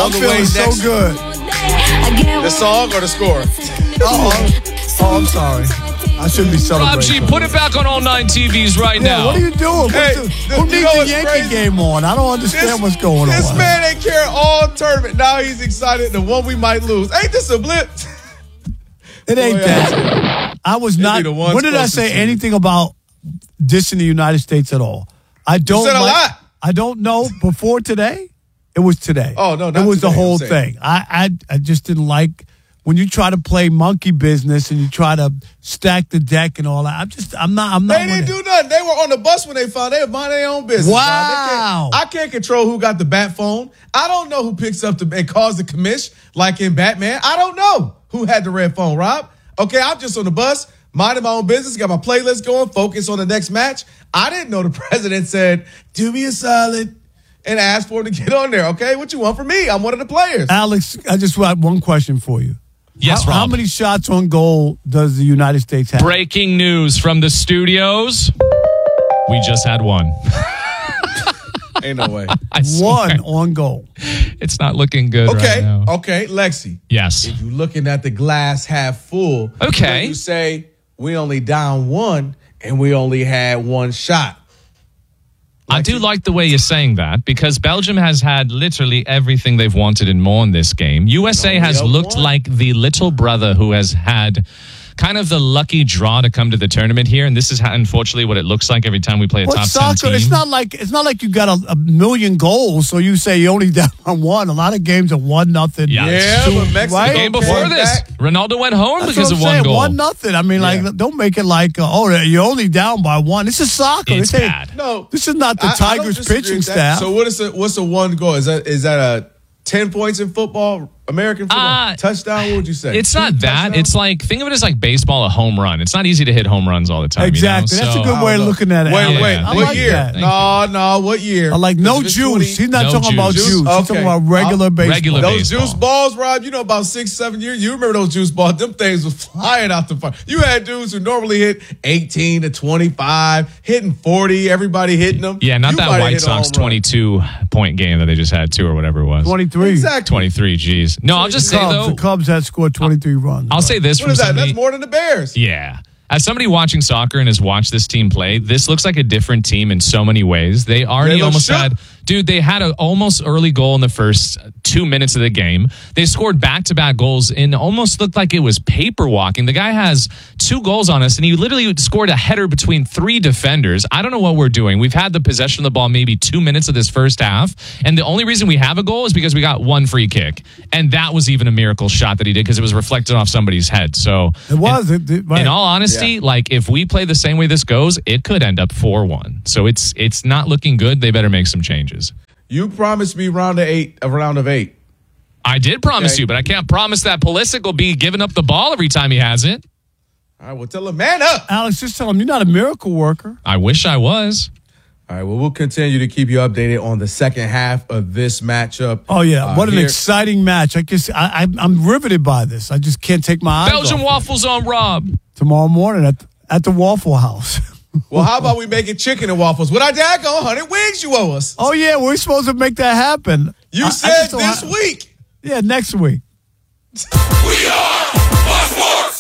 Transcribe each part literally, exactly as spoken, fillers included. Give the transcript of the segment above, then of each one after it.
I'm feeling so good. The song or the score? Oh, oh, I'm sorry. I shouldn't be celebrating. Rob G, put it back on all nine T Vs right yeah, now. what are you doing? Hey, What's the, the, who you needs know the what's Yankee crazy? game on? I don't understand This, what's going this on. This man ain't care all tournament. Now he's excited. The one we might lose. Ain't this a blip? It ain't Boy, that. I was It'd not. be the ones When did I closest say to you. anything about dissing the United States at all? I don't. said a like, lot. I don't know. Before today, it was today. Oh, no, not it was today, the whole I'm saying. thing. I, I I just didn't like when you try to play monkey business and you try to stack the deck and all that. I'm just. I'm not. I'm not. They didn't with it. do nothing. They were on the bus when they found. They were minding their own business. Wow. Rob. They can't, I can't control who got the bat phone. I don't know who picks up the and calls the commish like in Batman. I don't know who had the red phone, Rob. Okay, I'm just on the bus, minding my own business, got my playlist going, focus on the next match. I didn't know the president said, do me a solid, and asked for him to get on there. Okay, what you want from me? I'm one of the players. Alex, I just got one question for you. Yes, how, Rob. how many shots on goal does the United States have? Breaking news from the studios. We just had one. Ain't no way. I swear. One on goal. It's not looking good Okay, right now. okay, Lexi. Yes. If you're looking at the glass half full, Okay. when you say we only down one and we only had one shot. I do like the way you're saying that because Belgium has had literally everything they've wanted and more in this game. U S A Only has a looked one. like the little brother who has had kind of the lucky draw to come to the tournament here, and this is how, unfortunately what it looks like every time we play a Well, top soccer, ten team. it's not like it's not like you got a, a million goals, so you say you only down on one. A lot of games are one nothing. Yeah, Yeah, Two- but Mexico right? The game before came this, back. Ronaldo went home That's because what of I'm one saying. goal. One nothing. I mean, Yeah. like, don't make it like, uh, oh, you're only down by one. This is soccer. It's This ain't- bad. No, This is not the I- I don't Tigers disagree pitching with that. staff. So what is a, what's a one goal? Is that is that a ten points in football, American football Uh, touchdown? What would you say? It's not Two that. touchdowns? It's like, think of it as like baseball, a home run. It's not easy to hit home runs all the time. Exactly. You know? That's So- a good way of I don't know. looking at it. Wait, Alex. wait, Yeah. I what like year? that. No, no, what year? I like no If it's juice. twenty He's not No talking about juice. juice. He's Okay. talking about regular I'll- baseball. Regular Those baseball. juice balls, Rob, you know, about six, seven years, you remember those juice balls. Them things was flying out the fire. You had dudes who normally hit eighteen to twenty-five, hitting forty, everybody hitting them. Yeah, not You that might have White hit a Sox home run. twenty-two point game that they just had, two or whatever it was. twenty-three. Exactly. twenty-three, geez. No, I'll just say, Cubs, though, the Cubs had scored twenty-three runs. I'll say this What from is that? somebody. That's more than the Bears. Yeah. As somebody watching soccer and has watched this team play, this looks like a different team in so many ways. They already They look almost shook. had, dude, they had an almost early goal in the first two minutes of the game. They scored back-to-back goals and almost looked like it was paper walking. The guy has two goals on us, and he literally scored a header between three defenders. I don't know what we're doing. We've had the possession of the ball maybe two minutes of this first half, and the only reason we have a goal is because we got one free kick, and that was even a miracle shot that he did because it was reflected off somebody's head. So It was. It, it, right. in all honesty, Yeah. like if we play the same way this goes, it could end up four one. So it's it's not looking good. They better make some changes. You promised me round of eight, a round of eight. I did promise Okay. you, but I can't promise that Pulisic will be giving up the ball every time he has it. All right, well, tell him, man up. Alex, just tell him you're not a miracle worker. I wish I was. All right, well, we'll continue to keep you updated on the second half of this matchup. Oh yeah, Uh, what an here- exciting match! I guess I, I, I'm riveted by this. I just can't take my eyes Belgian off it. waffles on Rob. Tomorrow morning at at the Waffle House. Well, how about we make it chicken and waffles? With our dad go, one hundred wings you owe us. Oh yeah, we're supposed to make that happen. You I- I said just don't this ha- week. Yeah, next week. We are Fox Sports.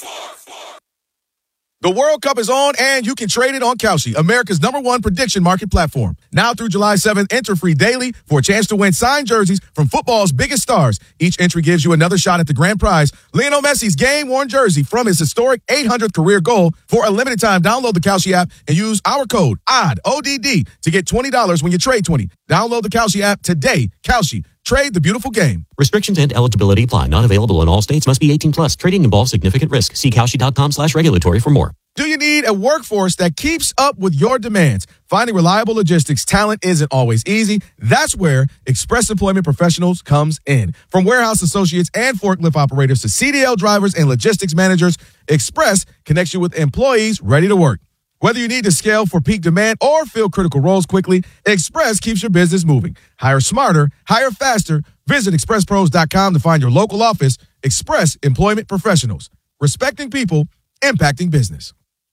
The World Cup is on, and you can trade it on Kalshi, America's number one prediction market platform. Now through July seventh, enter free daily for a chance to win signed jerseys from football's biggest stars. Each entry gives you another shot at the grand prize, Lionel Messi's game-worn jersey from his historic eight hundredth career goal. For a limited time, download the Kalshi app and use our code O D D, O D D, to get twenty dollars when you trade twenty. Download the Kalshi app today. Kalshi, trade the beautiful game. Restrictions and eligibility apply. Not available in all states. Must be eighteen plus. Trading involves significant risk. See Kalshi.com slash regulatory for more. Do you need a workforce that keeps up with your demands? Finding reliable logistics talent isn't always easy. That's where Express Employment Professionals comes in. From warehouse associates and forklift operators to C D L drivers and logistics managers, Express connects you with employees ready to work. Whether you need to scale for peak demand or fill critical roles quickly, Express keeps your business moving. Hire smarter, hire faster. Visit express pros dot com to find your local office. Express Employment Professionals. Respecting people, impacting business.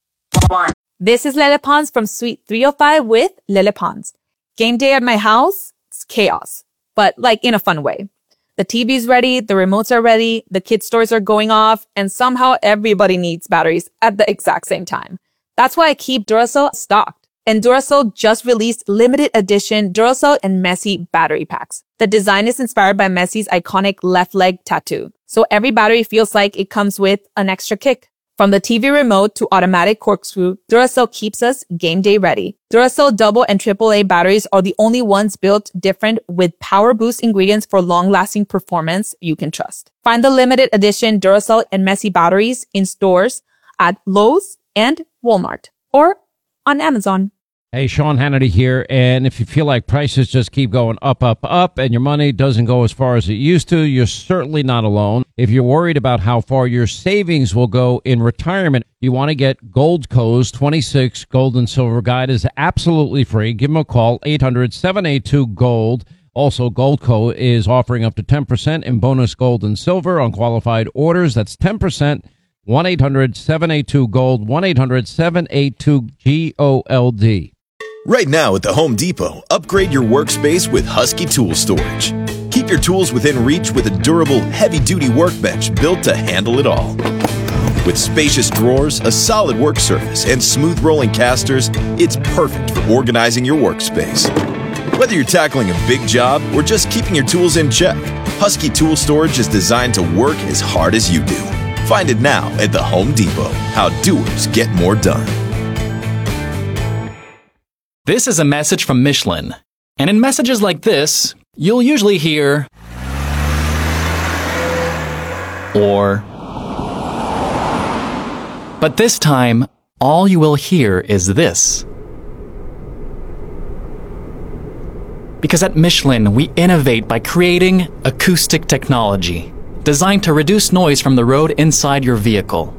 This is Lele Pons from Suite three oh five with Lele Pons. Game day at my house, it's chaos, but like in a fun way. The T V's ready, the remotes are ready, the kid stores are going off, and somehow everybody needs batteries at the exact same time. That's why I keep Duracell stocked. And Duracell just released limited edition Duracell and Messi battery packs. The design is inspired by Messi's iconic left leg tattoo. So every battery feels like it comes with an extra kick. From the T V remote to automatic corkscrew, Duracell keeps us game day ready. Duracell double and triple A batteries are the only ones built different with power boost ingredients for long-lasting performance you can trust. Find the limited edition Duracell and Messi batteries in stores at Lowe's and Walmart or on Amazon. Hey, Sean Hannity here, and if you feel like prices just keep going up, up, up, and your money doesn't go as far as it used to, you're certainly not alone. If you're worried about how far your savings will go in retirement, you want to get Goldco's twenty-six Gold and Silver Guide is absolutely free. Give them a call, eight hundred, seven eight two, GOLD. Also, Goldco is offering up to ten percent in bonus gold and silver on qualified orders. That's ten percent. one eight hundred, seven eight two, GOLD, one eight hundred, seven eight two, G O L D. Right now at the Home Depot, upgrade your workspace with Husky Tool Storage. Keep your tools within reach with a durable, heavy-duty workbench built to handle it all. With spacious drawers, a solid work surface, and smooth rolling casters, it's perfect for organizing your workspace. Whether you're tackling a big job or just keeping your tools in check, Husky Tool Storage is designed to work as hard as you do. Find it now at the Home Depot. How doers get more done. This is a message from Michelin. And in messages like this, you'll usually hear, or, but this time, all you will hear is this. Because at Michelin, we innovate by creating acoustic technology designed to reduce noise from the road inside your vehicle.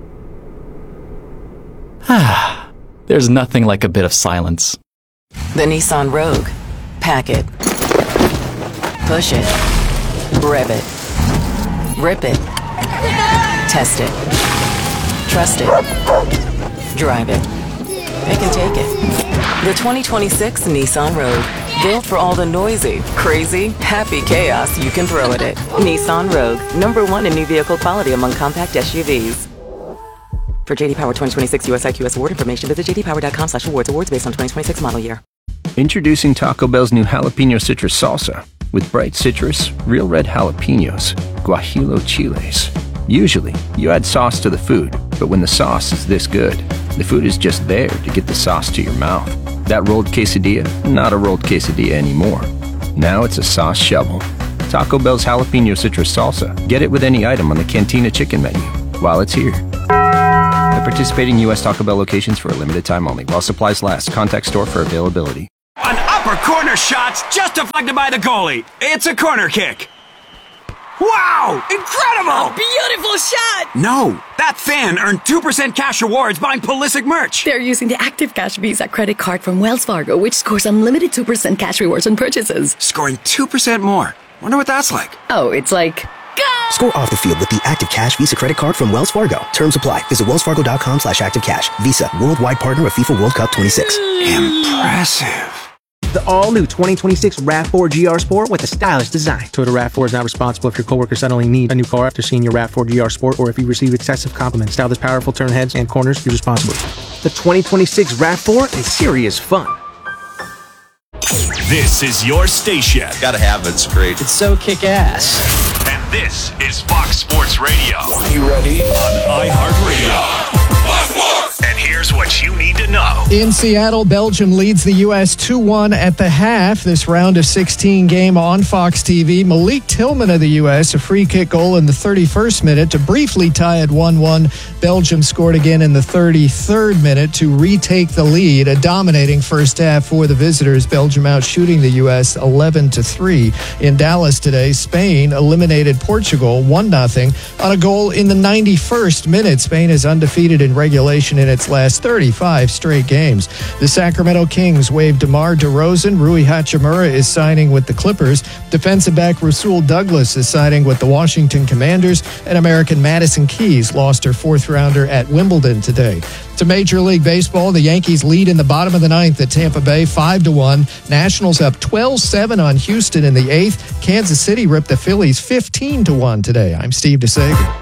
Ah. There's nothing like a bit of silence. The Nissan Rogue. Pack it. Push it. Rev it. Rip it. Test it. Trust it. Drive it. Pick and take it. The twenty twenty-six Nissan Rogue. Built for all the noisy, crazy, happy chaos you can throw at it. Nissan Rogue. Number one in new vehicle quality among compact S U Vs. For J D Power twenty twenty-six U S I Q S award information, visit j d power dot com slash awards. Awards based on twenty twenty-six model year. Introducing Taco Bell's new jalapeno citrus salsa with bright citrus, real red jalapenos, guajillo chiles. Usually, you add sauce to the food, but when the sauce is this good, the food is just there to get the sauce to your mouth. That rolled quesadilla, not a rolled quesadilla anymore. Now it's a sauce shovel. Taco Bell's jalapeno citrus salsa. Get it with any item on the Cantina chicken menu while it's here. At participating U S Taco Bell locations for a limited time only. While supplies last. Contact store for availability. An upper corner shot's just deflected by the goalie. It's a corner kick. Wow! Incredible! A beautiful shot! No, that fan earned two percent cash rewards buying Pulisic merch. They're using the Active Cash Visa credit card from Wells Fargo, which scores unlimited two percent cash rewards on purchases. Scoring two percent more. Wonder what that's like. Oh, it's like... Go! Score off the field with the Active Cash Visa credit card from Wells Fargo. Terms apply. Visit wellsfargo.com slash activecash. Visa, worldwide partner of FIFA World Cup twenty-six. Impressive. The all-new twenty twenty-six RAV four G R Sport with a stylish design. Toyota RAV four is not responsible if your coworker suddenly needs a new car after seeing your RAV four G R Sport or if you receive excessive compliments. Style this powerful, turn heads and corners, use responsibly. The twenty twenty-six RAV four is serious fun. This is your station. Gotta have it. It's great. It's so kick-ass. And this is Fox Sports Radio. You ready? On iHeartRadio. Fox Sports. And here's what you need to know. In Seattle, Belgium leads the U S two one at the half. This round of sixteen game on Fox T V. Malik Tillman of the U S, a free kick goal in the thirty-first minute to briefly tie at one one. Belgium scored again in the thirty-third minute to retake the lead. A dominating first half for the visitors. Belgium out shooting the U S eleven to three. In Dallas today, Spain eliminated Portugal one nothing on a goal in the ninety-first minute. Spain is undefeated in regulation in its last last thirty-five straight games. The Sacramento Kings waived DeMar DeRozan. Rui Hachimura is signing with the Clippers. Defensive back Rasul Douglas is signing with the Washington Commanders. And American Madison Keys lost her fourth rounder at Wimbledon today. To Major League Baseball, the Yankees lead in the bottom of the ninth at Tampa Bay, five to one. Nationals up twelve seven on Houston in the eighth. Kansas City ripped the Phillies fifteen to one today. I'm Steve DeSager.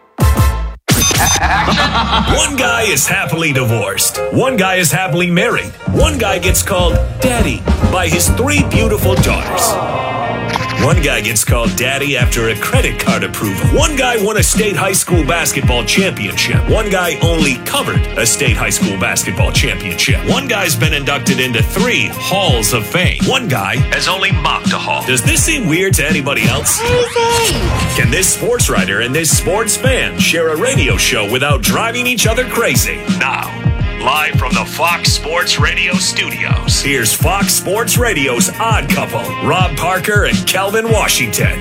One guy is happily divorced. One guy is happily married. One guy gets called daddy by his three beautiful daughters. One guy gets called daddy after a credit card approval. One guy won a state high school basketball championship. One guy only covered a state high school basketball championship. One guy's been inducted into three halls of fame. One guy has only mopped a hall. Does this seem weird to anybody else? Can this sports writer and this sports fan share a radio show without driving each other crazy? Now, live from the Fox Sports Radio studios, here's Fox Sports Radio's Odd Couple, Rob Parker and Calvin Washington.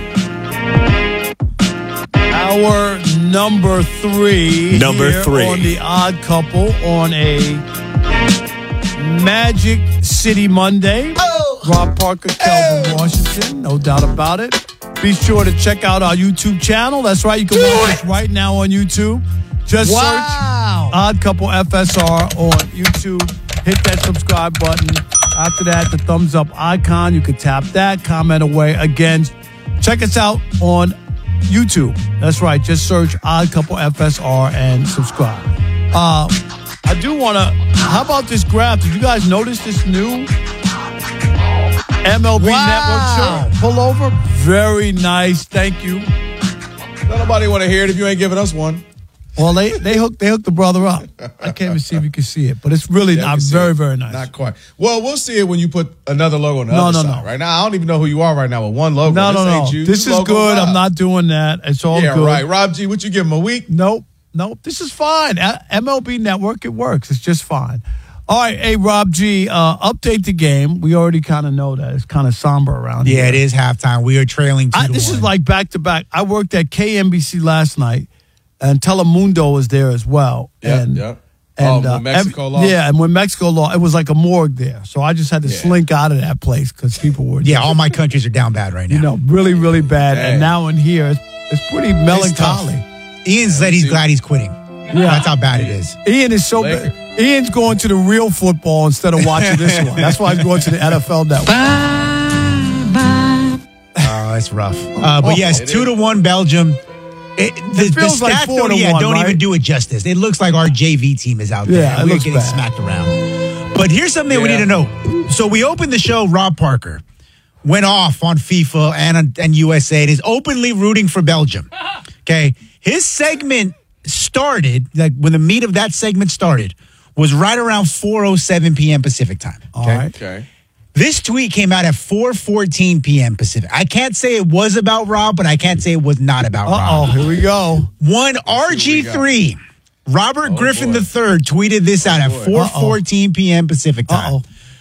Our number three. Number here three. On the Odd Couple on a Magic City Monday. Oh. Rob Parker, Calvin oh. Washington, no doubt about it. Be sure to check out our YouTube channel. That's right, you can watch us right now on YouTube. Just wow. search Odd Couple F S R on YouTube. Hit that subscribe button. After that, the thumbs up icon. You can tap that, comment away. Again, check us out on YouTube. That's right. Just search Odd Couple F S R and subscribe. Uh, I do want to, how about this graph? Did you guys notice this new M L B wow. Network show? Pull over. Very nice. Thank you. Don't nobody want to hear it if you ain't giving us one. Well, they they hooked they hooked the brother up. I can't even see if you can see it, but it's really yeah, not very it. very nice. Not quite. Well, we'll see it when you put another logo on the no, other no, side. No. Right now, I don't even know who you are right now with one logo. No, this no, ain't no. You. This, this is good. Rob. I'm not doing that. It's all yeah, good. Yeah, right. Rob G, what you give him a week? Nope, nope. This is fine. M L B Network, it works. It's just fine. All right, hey Rob G, uh, update the game. We already kind of know that it's kind of somber around yeah, here. Yeah, it is halftime. We are trailing two I, to This one. is like back to back. I worked at K N B C last night. And Telemundo was there as well. Yeah, and, yeah. And, oh, uh, when Mexico every, lost? Yeah, and when Mexico lost, it was like a morgue there. So I just had to yeah. slink out of that place because people were. Yeah, just, all my countries are down bad right now. You know, really, really bad. Dang. And now in here, it's, it's pretty melancholy. It's Ian said he's glad he's quitting. Yeah. That's how bad it is. Ian is so bad. Ian's going to the real football instead of watching this one. That's why he's going to the N F L Network. Bye, bye. Oh, that's rough. Uh, but yes, two to one Belgium. It, the, it feels the like stats four don't, to yeah, one, don't right? even do it justice. It looks like our J V team is out there. Yeah, and we're looks getting bad. smacked around. But here's something yeah. we need to know. So we opened the show. Rob Parker went off on FIFA and and U S A. It is openly rooting for Belgium. Okay, his segment started like when the meat of that segment started was right around four oh seven p.m. Pacific time. Okay? All right. Okay. This tweet came out at four fourteen p.m. Pacific. I can't say it was about Rob, but I can't say it was not about Uh-oh, Rob. Oh, here we go. One R G three, Robert oh, Griffin boy. the third tweeted this oh, out boy. at four fourteen p.m. Pacific time. Uh-oh.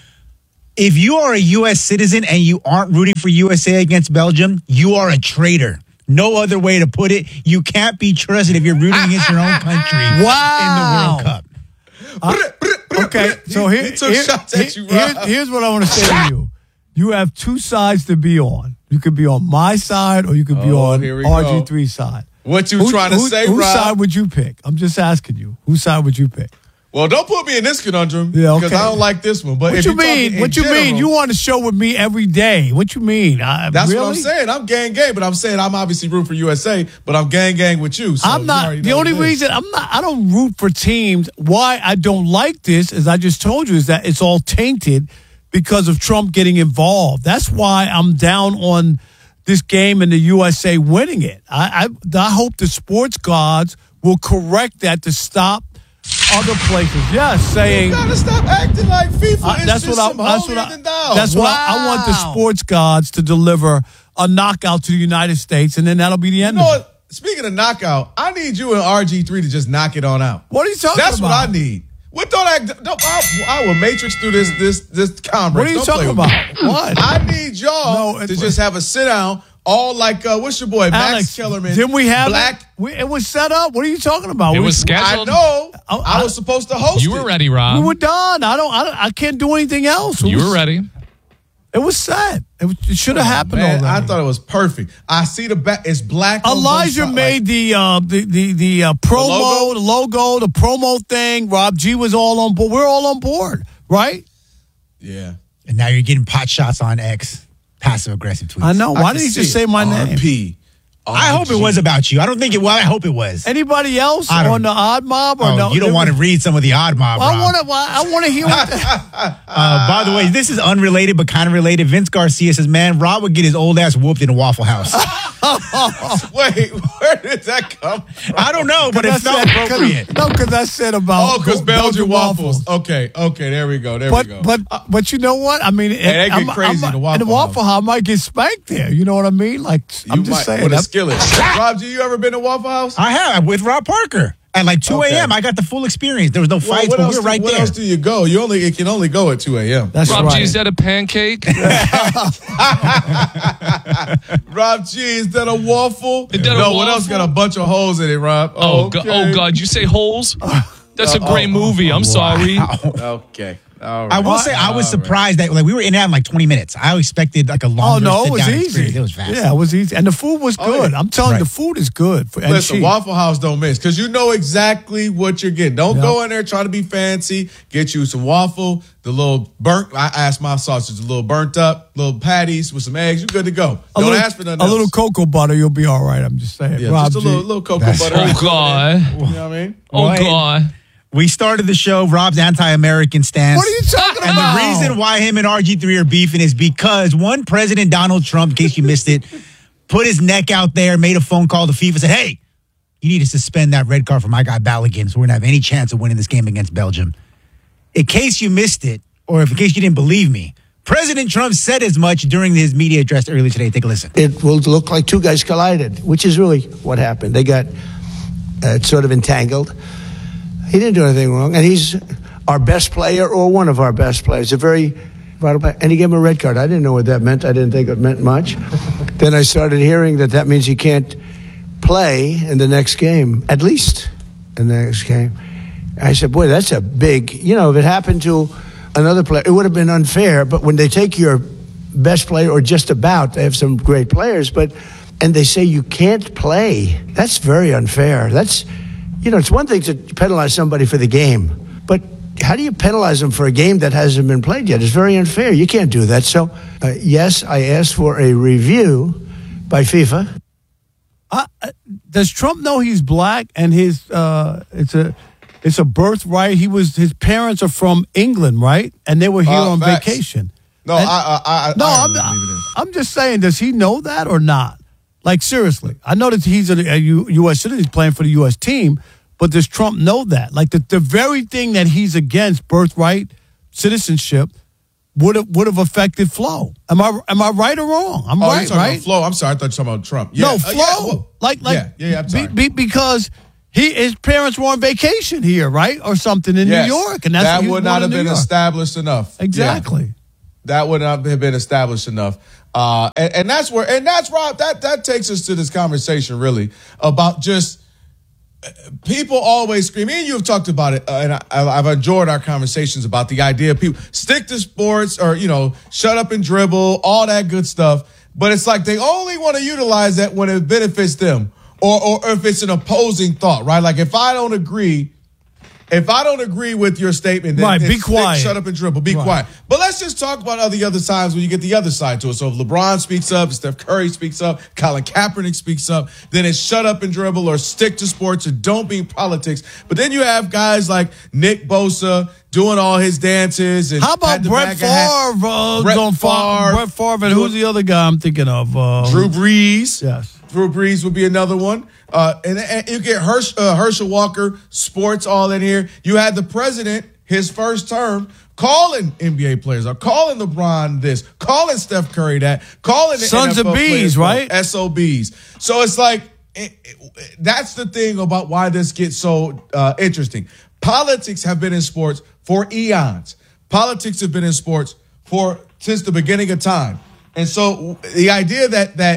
If you are a U S citizen and you aren't rooting for U S A against Belgium, you are a traitor. No other way to put it. You can't be trusted if you're rooting against your own country wow. in the World Cup. Uh, okay, so here, he took here, shots at you, here, Rob. here's what I want to say to you. You have two sides to be on. You could be on my side or you could be Oh, on here we R G three's go. side. What you Who- trying to who- say, Whose Rob? side would you pick? I'm just asking you. Whose side would you pick? Well, don't put me in this conundrum Yeah, okay. because I don't like this one. But What if you you're talking mean? in What you general, mean? You want to show with me every day? What you mean? I, That's really? what I'm saying. I'm gang gang, but I'm saying I'm obviously rooting for U S A, but I'm gang gang with you. So I'm you not. already The know only what it is. reason I'm not. I don't root for teams. Why I don't like this, as I just told you, is that it's all tainted because of Trump getting involved. That's why I'm down on this game and the U S A winning it. I I, I hope the sports gods will correct that to stop other places. Yes, saying you gotta stop acting like FIFA uh, is that's just what I, some that's what holier I, than thou. that's what wow. I, I want the sports gods to deliver a knockout to the United States, and then that'll be the end You know of it. what? Speaking of knockout, I need you and R G three to just knock it on out. What are you talking That's about? what I need. What don't act? Don't, I, I will matrix through this this this conference. What are you Don't talking play with about? me. What? I need y'all No, to just have a sit down all like uh, what's your boy Max Alex, Kellerman? Didn't we have black? It? We, it was set up. What are you talking about? It we, was scheduled. I know. I, I, I was supposed to host. You were it. ready, Rob. We were done. I don't. I, don't, I can't do anything else. It You was, were ready. It was set. It, was- it should have happened Man, already. I thought it was perfect. I see the back. It's black. on both Elijah sides, made like- the uh, the the the uh, promo, logo? the logo, the promo thing. Rob G was all on board. We're all on board, right? Yeah. And now you're getting pot shots on X, passive aggressive tweets. I know. Why I did can he just see say it. my name? R P. I hope it was about you. I don't think it. Well, I hope it was. Anybody else I don't- on the Odd Mob or Oh, no? you don't want to read some of the odd mob. I Rob. want to. I want to hear. What the, Uh, by the way, this is unrelated but kind of related. Vince Garcia says, "Man, Rob would get his old ass whooped in a Waffle House." Wait, where did that come from? I don't know, but it I felt said- appropriate. No, because I said about Oh, because Go- Belgian waffles. Okay, okay, there we go. There But we go. but but you know what? I mean, they get I'm- crazy I'm- in the in the Waffle Waffle House. I might get spanked there. You know what I mean? Like I'm you just might, saying. with a that's- skillet. Rob, G, you ever been to Waffle House? I have with Rob Parker at like two Okay. a.m. I got the full experience. There was no Well, fights, what but else we were do- right what there. else do you go? You only it can only go at two a.m. That's Rob right. G, is that a pancake? Rob G, is that a waffle? Is that a no, what else waffle? got a bunch of holes in it, Rob? Oh, okay. God, oh God, you say holes? That's a great movie. I'm sorry. Okay. All right. I will say I was All right. surprised that like we were in there in like twenty minutes. I expected like a Oh longer. no, it was sit-down easy. experience. It was fast. Yeah, it was easy, and the food was Oh, good. yeah. I'm telling you, Right. the food is good. For, and Listen, cheap. Waffle House don't miss because you know exactly what you're getting. Don't Yep. go in there trying to be fancy. Get you some waffle, the little burnt. I asked my sausage, a little burnt up, little patties with some eggs. You're good to go. A Don't little, ask for nothing a else. little cocoa butter, you'll be all right. I'm just saying. Yeah, Rob just a G. little, little cocoa That's butter. Oh, God. You know what I mean? Oh, Well, God. We started the show, Rob's anti-American stance. What are you talking And about? the reason why him and R G three are beefing is because one, President Donald Trump, in case you missed it, put his neck out there, made a phone call to FIFA, said, hey, you need to suspend that red card for my guy Balogun so we're going to have any chance of winning this game against Belgium. In case you missed it, or if in case you didn't believe me, President Trump said as much during his media address earlier today. Take a listen. It will look like two guys collided, which is really what happened. They got uh, sort of entangled. He didn't do anything wrong, and he's our best player or one of our best players. A very vital player, and he gave him a red card. I didn't know what that meant. I didn't think it meant much. Then I started hearing that that means he can't play in the next game, at least in the next game. I said, boy, that's a big, you know, if it happened to another player, it would have been unfair. But when they take your best player or just about, they have some great players, but and they say you can't play, that's very unfair. That's, you know, it's one thing to penalize somebody for the game, but how do you penalize them for a game that hasn't been played yet? It's very unfair. You can't do that. So, uh, yes, I asked for a review by FIFA. Uh, uh, does Trump know he's black and his uh, it's a it's a birthright? He was his parents are from England, right? And they were here Uh, on facts. vacation. No, And- I, I, I, no, I I'm, believe it is. I'm just saying, does he know that or not? Like, seriously, I know that he's a, a U- U.S. citizen, he's playing for the U S team, but does Trump know that? Like, the, the very thing that he's against, birthright citizenship, would have would have affected Flo. Am I am I right or wrong? I'm Oh, right, you're talking right? about Flo. I'm sorry, I thought you were talking about Trump. Yeah. No, uh, Flo. yeah, well, like, like, yeah, yeah, yeah, I'm sorry. be- be- because he his parents were on vacation here, right, or something in Yes. New York, and that's that he was would born not in have New been York. established enough. Exactly. Yeah. That would not have been established enough. Uh, and, and that's where, and that's Rob, that, that takes us to this conversation really about just uh, people always scream. Me and you have talked about it, uh, and I, I've enjoyed our conversations about the idea of people stick to sports or, you know, shut up and dribble, all that good stuff. But it's like they only want to utilize that when it benefits them or, or if it's an opposing thought, right? Like if I don't agree, If I don't agree with your statement, then Right, be then stick, quiet. shut up and dribble. Be Right. quiet. But let's just talk about other other times when you get the other side to it. So if LeBron speaks up, Steph Curry speaks up, Colin Kaepernick speaks up, then it's shut up and dribble or stick to sports or don't be politics. But then you have guys like Nick Bosa doing all his dances. And How about had the Brett bag of hat- Favre? Uh, Brett on Fa- Favre. Brett Favre, and who's the other guy I'm thinking of? Uh, Drew Brees. Yes. Drew Brees would be another one. Uh, and, and you get Hersh, uh, Herschel Walker, sports all in here. You had the president, his first term, calling N B A players, or calling LeBron this, calling Steph Curry that, calling the Sons N F L of Bees, players, right? S O Bs. So it's like, it, it, that's the thing about why this gets so uh, interesting. Politics have been in sports for eons. Politics have been in sports for since the beginning of time. And so the idea that that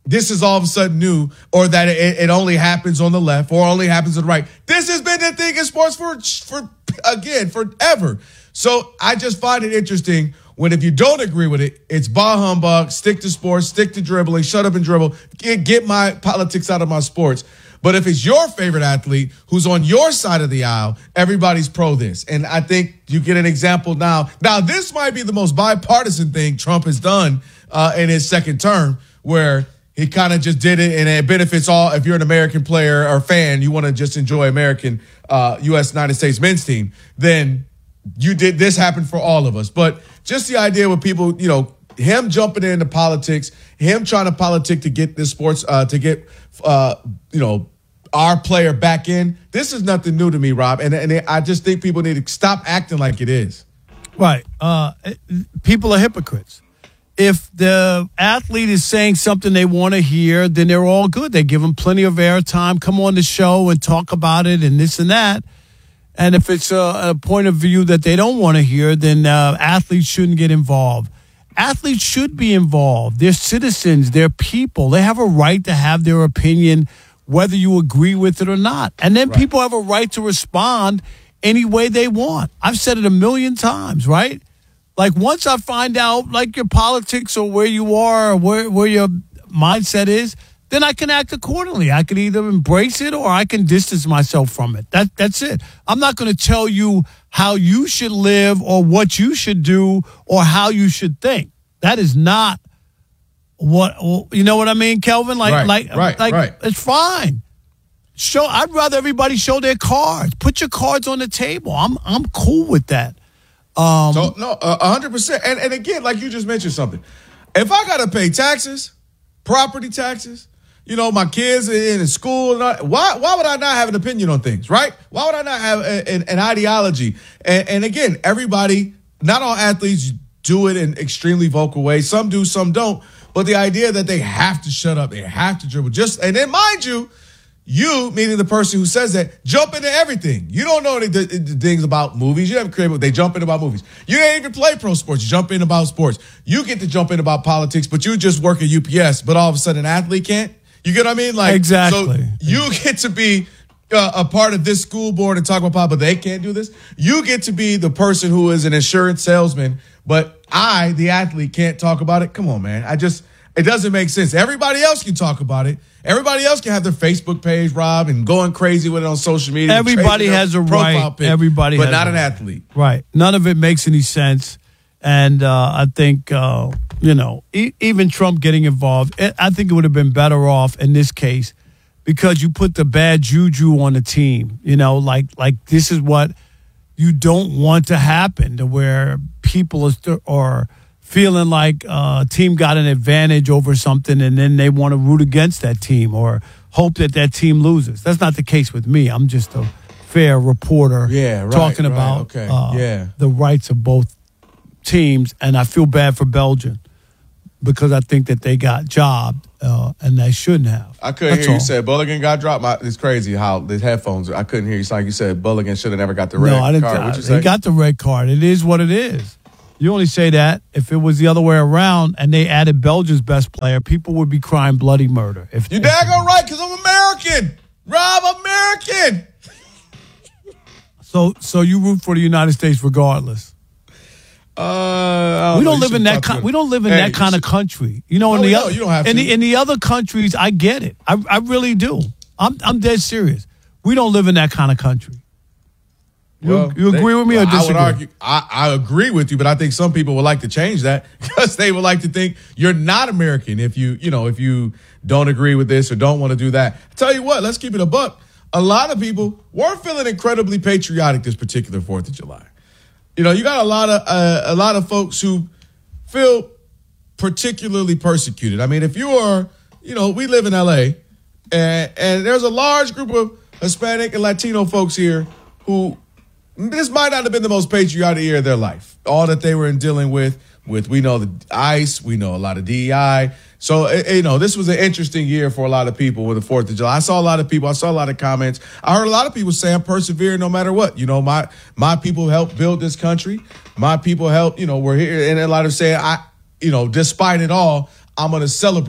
this is all of a sudden new, or that it, it only happens on the left or only happens on the right. This has been the thing in sports for, for again, forever. So I just find it interesting when if you don't agree with it, it's bah humbug, stick to sports, stick to dribbling, shut up and dribble, get, get my politics out of my sports. But if it's your favorite athlete who's on your side of the aisle, everybody's pro this. And I think you get an example now. Now, this might be the most bipartisan thing Trump has done uh, in his second term, where he kind of just did it and it benefits all. If you're an American player or fan, you want to just enjoy American uh, U S United States men's team, then you did this happen for all of us. But just the idea with people, you know, him jumping into politics, him trying to politic to get this sports, uh, to get, uh, you know, our player back in. This is nothing new to me, Rob. And, and I just think people need to stop acting like it is. Right. Uh, people are hypocrites. If the athlete is saying something they want to hear, then they're all good. They give them plenty of airtime, come on the show and talk about it and this and that. And if it's a, a point of view that they don't want to hear, then uh, athletes shouldn't get involved. Athletes should be involved. They're citizens. They're people. They have a right to have their opinion, whether you agree with it or not. And then right. people have a right to respond any way they want. I've said it a million times, right? Like once I find out like your politics or where you are or where, where your mindset is, then I can act accordingly. I can either embrace it or I can distance myself from it. That That's it. I'm not going to tell you how you should live or what you should do or how you should think. That is not what, you know what I mean, Kelvin? Like, right, like, right, like right. It's fine. Show. I'd rather everybody show their cards. Put your cards on the table. I'm I'm cool with that. Um, so, no, a hundred percent. And and again, like you just mentioned something. If I got to pay taxes, property taxes, you know, my kids in school, and all, why why would I not have an opinion on things, right? Why would I not have a, an, an ideology? And, and again, everybody, not all athletes do it in extremely vocal ways. Some do, some don't. But the idea that they have to shut up, they have to dribble, just and then mind you, you, meaning the person who says that, jump into everything. You don't know any the, the things about movies. You have a career, but they jump in about movies. You didn't even play pro sports. You jump in about sports. You get to jump in about politics, but you just work at U P S. But all of a sudden, an athlete can't. You get what I mean? Like exactly. So you get to be uh, a part of this school board and talk about politics, but they can't do this. You get to be the person who is an insurance salesman, but I, the athlete, can't talk about it. Come on, man. I just it doesn't make sense. Everybody else can talk about it. Everybody else can have their Facebook page, Rob, and going crazy with it on social media. Everybody has a right. Pic, Everybody, but has not a an right. athlete. Right. None of it makes any sense. And uh, I think, uh, you know, e- even Trump getting involved, I think it would have been better off in this case because you put the bad juju on the team. You know, like like this is what you don't want to happen, to where people are, st- are feeling like a team got an advantage over something and then they want to root against that team or hope that that team loses. That's not the case with me. I'm just a fair reporter yeah, right, talking right, about okay. uh, yeah. the rights of both teams, and I feel bad for Belgium because I think that they got jobbed uh, and they shouldn't have. I couldn't That's hear all. you say Bulligan got dropped. My, it's crazy how the headphones. I couldn't hear you. It's like you said Bulligan should have never got the red no, I didn't, card. I, What'd you say? He got the red card. It is what it is. You only say that if it was the other way around and they added Belgium's best player, people would be crying bloody murder. If You daggone right, because I'm American. Rob, I'm American. So, so you root for the United States regardless. Uh, we know. don't You live in should that. talk Con- to we don't live in Hey, that you kind should- of country. You know, in No, the no, other, you don't have in to. the in the other countries, I get it. I I really do. I'm I'm dead serious. We don't live in that kind of country. You, Well, you agree they- with me or well, disagree? I would argue. I, I agree with you, but I think some people would like to change that because they would like to think you're not American if you, you know, if you don't agree with this or don't want to do that. I tell you what, let's keep it a buck. A lot of people weren't feeling incredibly patriotic this particular Fourth of July. You know, you got a lot of uh, a lot of folks who feel particularly persecuted. I mean, if you are, you know, we live in L A, and, and there's a large group of Hispanic and Latino folks here who this might not have been the most patriotic year of their life. All that they were dealing with, with we know the ICE, we know a lot of D E I. So, uh, you know, this was an interesting year for a lot of people with the Fourth of July. I saw a lot of people. I saw a lot of comments. I heard a lot of people say I'm persevering no matter what. You know, my my people helped build this country. My people helped, you know, we're here. And a lot of saying, I, you know, despite it all, I'm going to celebrate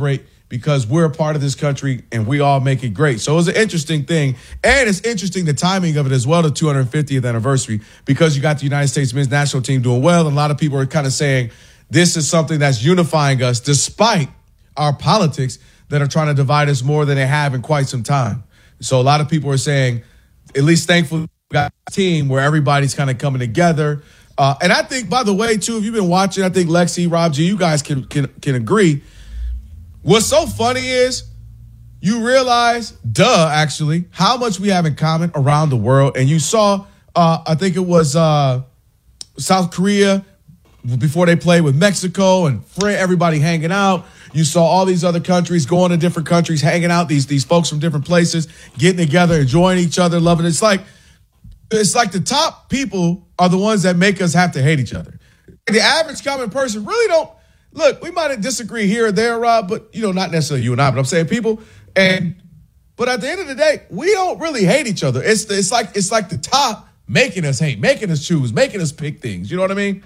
because we're a part of this country and we all make it great. So it was an interesting thing. And it's interesting the timing of it as well, the two hundred fiftieth anniversary, because you got the United States men's national team doing well. And a lot of people are kind of saying this is something that's unifying us despite our politics that are trying to divide us more than they have in quite some time. So a lot of people are saying, at least thankfully, we got a team where everybody's kind of coming together. Uh, and I think, by the way, too, if you've been watching, I think Lexi, Rob G, you guys can can can agree. What's so funny is you realize, duh, actually, how much we have in common around the world. And you saw, uh, I think it was uh, South Korea before they played with Mexico and everybody hanging out. You saw all these other countries going to different countries, hanging out, these these folks from different places, getting together, enjoying each other, loving it. It's like, it's like the top people are the ones that make us have to hate each other. The average common person really don't. Look, we might disagree here or there, Rob, but, you know, not necessarily you and I, but I'm saying people. And but at the end of the day, we don't really hate each other. It's the, it's like it's like the top making us hate, making us choose, making us pick things. You know what I mean?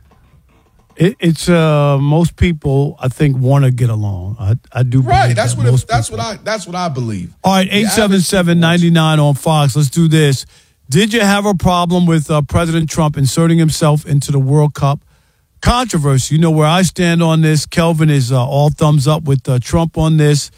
It, it's uh, most people, I think, want to get along. I, I do. Right. That's that what most it, that's people. what I that's what I believe. All right, eight seven seven, nine nine on Fox. Let's do this. Did you have a problem with uh, President Trump inserting himself into the World Cup controversy? You know where I stand on this. Kelvin is uh, all thumbs up with uh, Trump on this.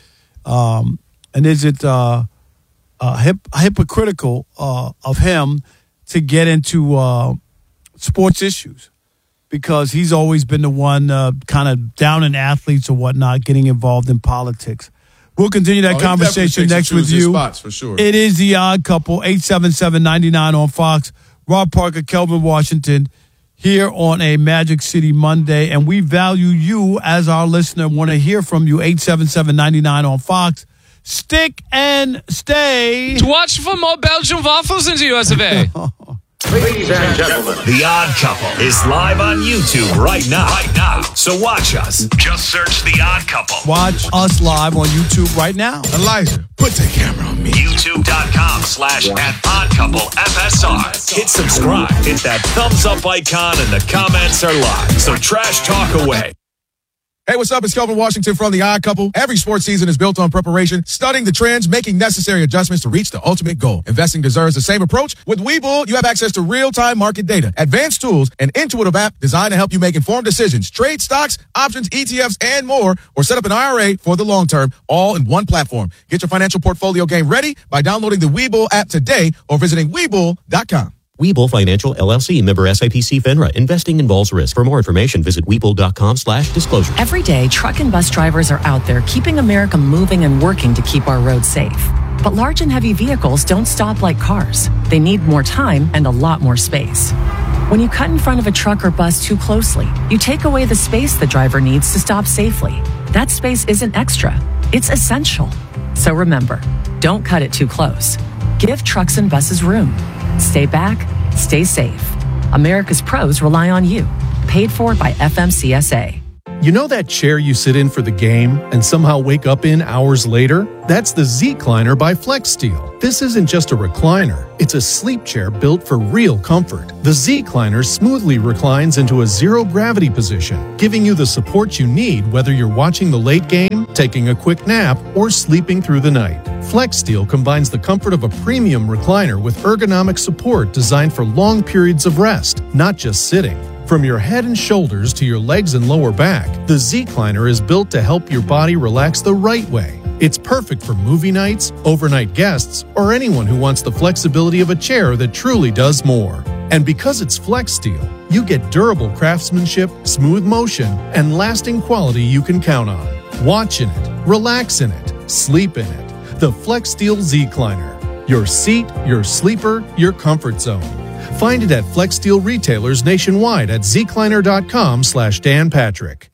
Um, and is it uh, uh, hip- hypocritical uh, of him to get into uh, sports issues? Because he's always been the one uh, kind of downing athletes or whatnot, getting involved in politics. We'll continue that oh, conversation next with you. Spots for sure. It is The Odd Couple, eight seven seven, nine nine on Fox. Rob Parker, Kelvin Washington, here on a Magic City Monday. And we value you as our listener. Want to hear from you, eight seven seven, nine nine on Fox. Stick and stay. To watch for more Belgian waffles in the U S of A. Ladies and gentlemen, The Odd Couple is live on YouTube right now. Right now. So watch us. Just search The Odd Couple. Watch us live on YouTube right now. Elijah, put the camera on me. YouTube.com slash at Odd Couple F S R. Hit subscribe. Hit that thumbs up icon and the comments are live. So trash talk away. Hey, what's up? It's Kelvin Washington from The Odd Couple. Every sports season is built on preparation, studying the trends, making necessary adjustments to reach the ultimate goal. Investing deserves the same approach. With Webull, you have access to real-time market data, advanced tools, an intuitive app designed to help you make informed decisions, trade stocks, options, E T Fs, and more, or set up an I R A for the long term, all in one platform. Get your financial portfolio game ready by downloading the Webull app today or visiting Webull dot com. Webull Financial, L L C, member S I P C FINRA. Investing involves risk. For more information, visit Webull.com slash disclosure. Every day, truck and bus drivers are out there keeping America moving and working to keep our roads safe. But large and heavy vehicles don't stop like cars. They need more time and a lot more space. When you cut in front of a truck or bus too closely, you take away the space the driver needs to stop safely. That space isn't extra. It's essential. So remember, don't cut it too close. Give trucks and buses room. Stay back, stay safe. America's pros rely on you. Paid for by F M C S A. You know that chair you sit in for the game and somehow wake up in hours later? That's the Z-Cliner by FlexSteel. This isn't just a recliner. It's a sleep chair built for real comfort. The Z-Cliner smoothly reclines into a zero-gravity position, giving you the support you need whether you're watching the late game, taking a quick nap, or sleeping through the night. FlexSteel combines the comfort of a premium recliner with ergonomic support designed for long periods of rest, not just sitting. From your head and shoulders to your legs and lower back, the Z-Cliner is built to help your body relax the right way. It's perfect for movie nights, overnight guests, or anyone who wants the flexibility of a chair that truly does more. And because it's FlexSteel, you get durable craftsmanship, smooth motion, and lasting quality you can count on. Watch in it, relax in it, sleep in it. The FlexSteel Z-Cliner. Your seat, your sleeper, your comfort zone. Find it at FlexSteel retailers nationwide at zcliner.com slash Dan Patrick.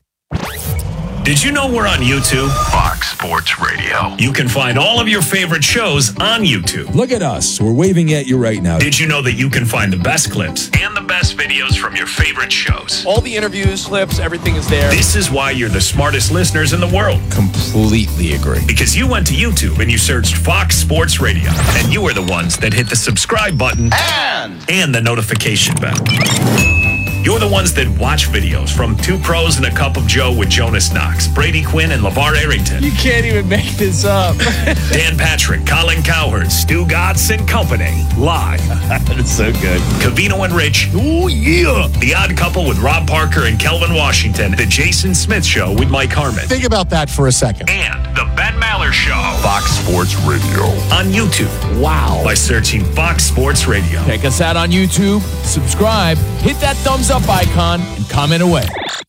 Did you know we're on YouTube? Fox Sports Radio. You can find all of your favorite shows on YouTube. Look at us. We're waving at you right now. Did you know that you can find the best clips and the best videos from your favorite shows? All the interviews, clips, everything is there. This is why you're the smartest listeners in the world. Completely agree. Because you went to YouTube and you searched Fox Sports Radio. And you were the ones that hit the subscribe button and, and the notification bell. You're the ones that watch videos from Two Pros and a Cup of Joe with Jonas Knox, Brady Quinn, and LeVar Arrington. You can't even make this up. Dan Patrick, Colin Cowherd, Stu Gatz, and company. Live. That's so good. Covino and Rich. Oh, yeah. The Odd Couple with Rob Parker and Kelvin Washington. The Jason Smith Show with Mike Harmon. Think about that for a second. And The Ben Maller Show. Fox Sports Radio. On YouTube. Wow. By searching Fox Sports Radio. Check us out on YouTube. Subscribe. Hit that thumbs up icon and comment away.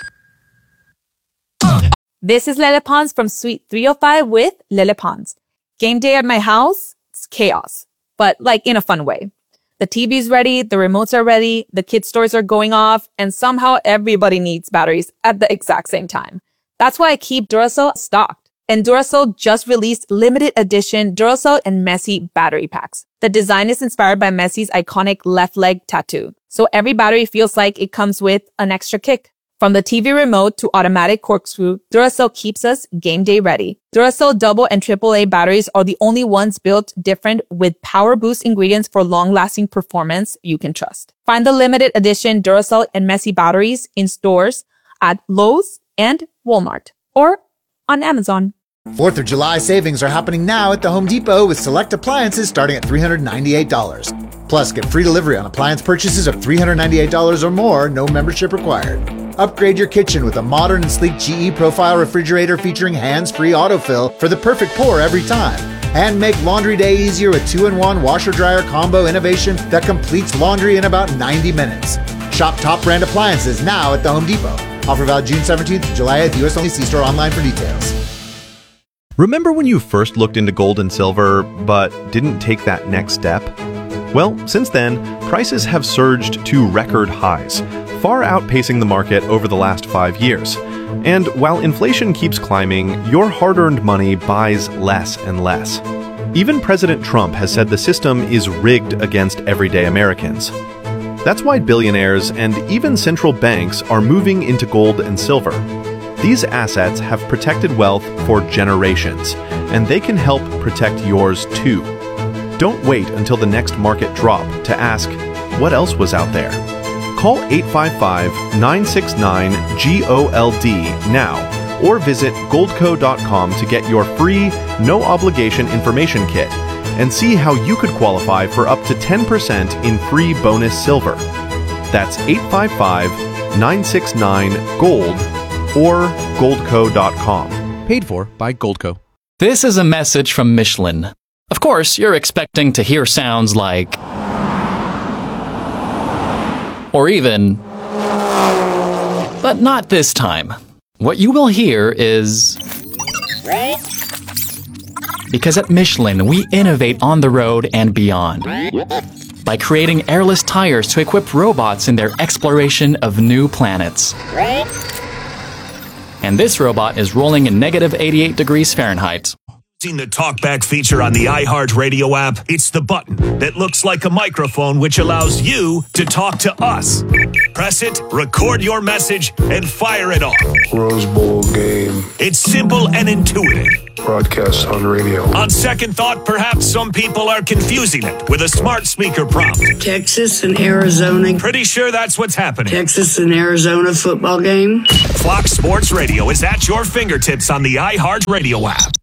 This is Lele Pons from Suite three oh five with Lele Pons. Game day at my house, it's chaos, but like in a fun way. The T V's ready, the remotes are ready, the kids' toys are going off, and somehow everybody needs batteries at the exact same time. That's why I keep Duracell stocked. And Duracell just released limited edition Duracell and Messi battery packs. The design is inspired by Messi's iconic left leg tattoo. So every battery feels like it comes with an extra kick. From the T V remote to automatic corkscrew, Duracell keeps us game day ready. Duracell double and triple A batteries are the only ones built different with power boost ingredients for long-lasting performance you can trust. Find the limited edition Duracell and Messi batteries in stores at Lowe's and Walmart or on Amazon. fourth of July savings are happening now at the Home Depot with select appliances starting at three hundred ninety-eight dollars. Plus, get free delivery on appliance purchases of three hundred ninety-eight dollars or more, no membership required. Upgrade your kitchen with a modern and sleek G E Profile refrigerator featuring hands-free autofill for the perfect pour every time. And make laundry day easier with two in one washer-dryer combo innovation that completes laundry in about ninety minutes. Shop top brand appliances now at the Home Depot. Offer valid June seventeenth to July eighth, U S only. See store online for details. Remember when you first looked into gold and silver, but didn't take that next step? Well, since then, prices have surged to record highs, far outpacing the market over the last five years. And while inflation keeps climbing, your hard-earned money buys less and less. Even President Trump has said the system is rigged against everyday Americans. That's why billionaires and even central banks are moving into gold and silver. These assets have protected wealth for generations, and they can help protect yours too. Don't wait until the next market drop to ask, what else was out there? Call eight five five, nine six nine, G O L D now, or visit goldco dot com to get your free, no-obligation information kit and see how you could qualify for up to ten percent in free bonus silver. That's eight five five, nine six nine, GOLD or goldco dot com. Paid for by Goldco. This is a message from Michelin. Of course, you're expecting to hear sounds like, or even, but not this time. What you will hear is, because at Michelin, we innovate on the road and beyond by creating airless tires to equip robots in their exploration of new planets. And this robot is rolling in negative eighty-eight degrees Fahrenheit. Using the TalkBack feature on the iHeartRadio app, it's the button that looks like a microphone which allows you to talk to us. Press it, record your message, and fire it off. Rose Bowl game. It's simple and intuitive. Broadcast on radio. On second thought, perhaps some people are confusing it with a smart speaker prompt. Texas and Arizona. Pretty sure that's what's happening. Texas and Arizona football game. Fox Sports Radio is at your fingertips on the iHeartRadio app.